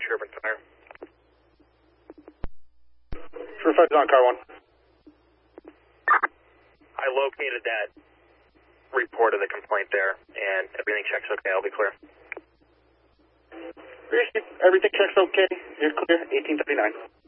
Roger, Urban Fire. Sure, 5's on car 1. I located that report of the complaint there, and everything checks okay. I'll be clear. Everything checks okay. You're clear. 1839.